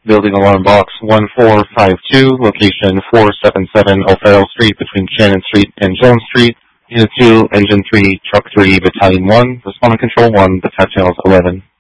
Building Alarm Box 1452, location 477 O'Farrell Street between Shannon Street and Jones Street. Unit 2, Engine 3, Truck 3, Battalion 1, Responding Control 1, Battalion 11.